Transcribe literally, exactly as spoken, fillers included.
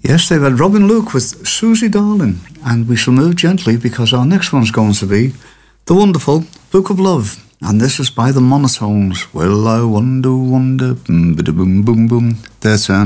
Yes, they've had Robin Luke with Susie Darling, and we shall move gently because our next one's going to be the wonderful Book of Love, and this is by the Monotones. Well, I wonder, wonder, boom, boom, boom, boom. Their turn.